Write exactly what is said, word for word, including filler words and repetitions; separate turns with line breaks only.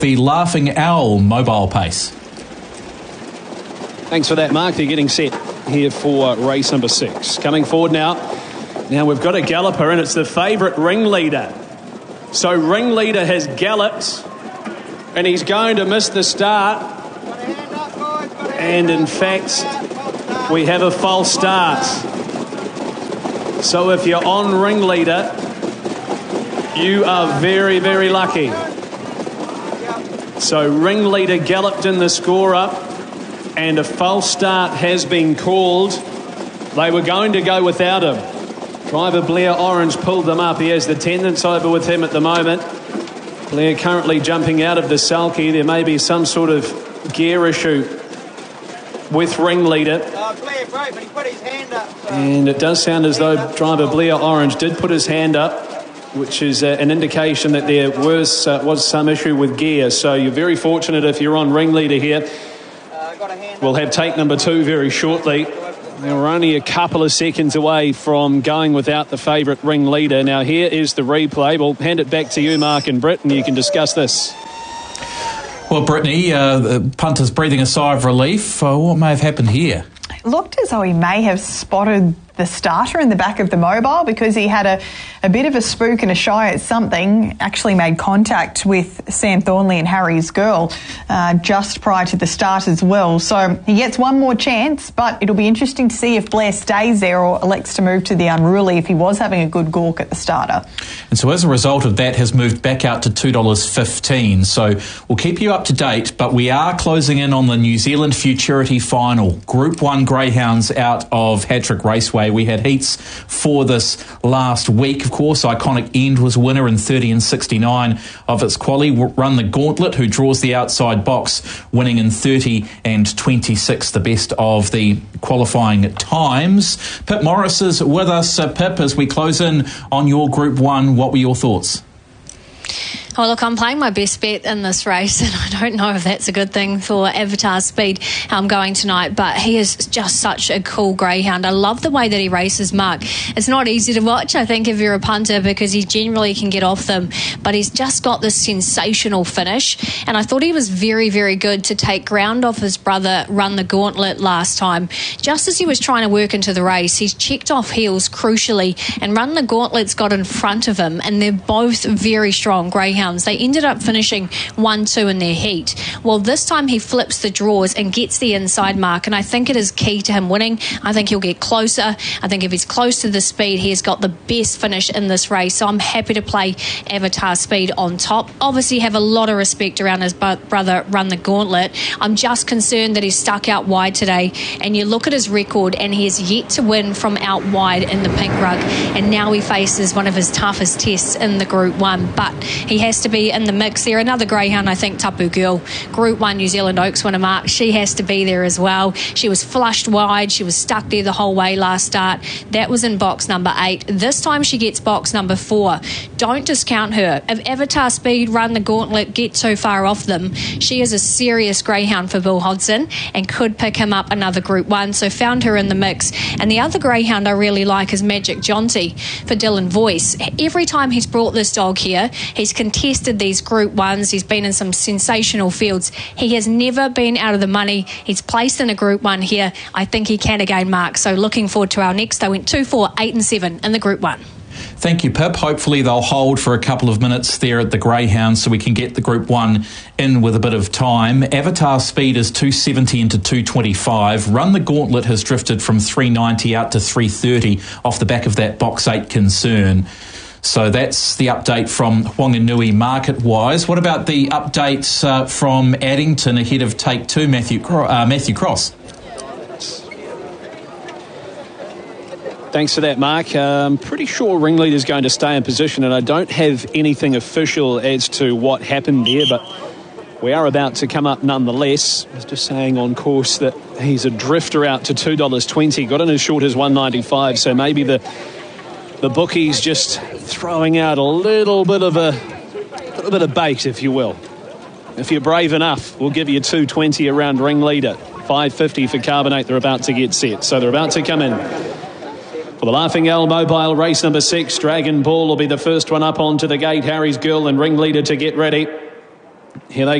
the Laughing Owl mobile pace.
Thanks for that, Mark. They're getting set here for race number six. Coming forward now. Now we've got a galloper, and it's the favourite Ringleader. So Ringleader has galloped, and he's going to miss the start. And in fact, we have a false start. So if you're on Ringleader, you are very, very lucky. So Ringleader galloped in the score up, and a false start has been called. They were going to go without him. Driver Blair Orange pulled them up. He has the tendons over with him at the moment. Blair currently jumping out of the sulky. There may be some sort of gear issue with Ringleader.
Uh, Blair broke, but he put his hand up. So.
And it does sound as though driver Blair Orange did put his hand up, which is uh, an indication that there was uh, was some issue with gear. So you're very fortunate if you're on Ringleader here.
Uh, got a hand
we'll have take number two very shortly. Now we're only a couple of seconds away from going without the favourite Ringleader. Now here is the replay. We'll hand it back to you, Mark and Britt, and you can discuss this.
Well, Brittany, uh, the punter's breathing a sigh of relief. Uh, what may have happened here?
It looked as though he may have spotted the starter in the back of the mobile, because he had a, a bit of a spook and a shy at something, actually made contact with Sam Thornley and Harry's Girl uh, just prior to the start as well. So he gets one more chance, but it'll be interesting to see if Blair stays there or elects to move to the Unruly if he was having a good gawk at the starter.
And so as a result of that, has moved back out to two dollars fifteen. So we'll keep you up to date, but we are closing in on the New Zealand Futurity Final. Group one greyhounds out of Hattrick Raceway. We had heats for this last week. Of course, Iconic End was winner in thirty and sixty-nine of its quali. Run the Gauntlet, who draws the outside box, winning in thirty and twenty-six, the best of the qualifying times. Pip Morris is with us. Uh, Pip, as we close in on your Group one, what were your thoughts?
Oh, look, I'm playing my best bet in this race, and I don't know if that's a good thing for Avatar Speed um, going tonight, but he is just such a cool greyhound. I love the way that he races, Mark. It's not easy to watch, I think, if you're a punter, because he generally can get off them, but he's just got this sensational finish, and I thought he was very, very good to take ground off his brother, Run the Gauntlet, last time. Just as he was trying to work into the race, he's checked off heels crucially, and Run the Gauntlet's got in front of him, and they're both very strong greyhounds. They ended up finishing one two in their heat. Well, this time he flips the draws and gets the inside mark, and I think it is key to him winning. I think he'll get closer. I think if he's close to the speed, he has got the best finish in this race, so I'm happy to play Avatar Speed on top. Obviously have a lot of respect around his brother, Run the Gauntlet. I'm just concerned that he's stuck out wide today, and you look at his record, and he has yet to win from out wide in the pink rug, and now he faces one of his toughest tests in the Group one, but he has to be in the mix there. Another greyhound, I think, Tapu Girl, Group one New Zealand Oaks winner, Mark. She has to be there as well. She was flushed wide. She was stuck there the whole way last start. That was in box number eight. This time she gets box number four. Don't discount her. If Avatar Speed, Run the Gauntlet, get too far off them, she is a serious greyhound for Bill Hodson and could pick him up another Group one, so found her in the mix. And the other greyhound I really like is Magic Jonty for Dylan Voice. Every time he's brought this dog here, he's contested these Group ones. He's been in some sensational fields. He has never been out of the money. He's placed in a Group one here. I think he can again, Mark. So looking forward to our next. They went two, four, eight and seven in the Group one.
Thank you, Pip. Hopefully they'll hold for a couple of minutes there at the Greyhounds so we can get the Group one in with a bit of time. Avatar Speed is two seventy into two twenty-five. Run the Gauntlet has drifted from three ninety out to three thirty off the back of that box eight concern. So that's the update from Whanganui market-wise. What about the updates uh, from Addington ahead of Take Two, Matthew, uh, Matthew Cross?
Thanks for that, Mark. Uh, I'm pretty sure Ringleader is going to stay in position, and I don't have anything official as to what happened there, but we are about to come up nonetheless. I was just saying on course that he's a drifter out to two dollars twenty, got in as short as one ninety-five, so maybe the the bookie's just throwing out a little bit of a little bit of bait, if you will. If you're brave enough, we'll give you two twenty around Ringleader. five fifty for Carbonate. They're about to get set, so they're about to come in. For the Laughing Owl Mobile race number six, Dragon Ball will be the first one up onto the gate. Harry's Girl and Ringleader to get ready. Here they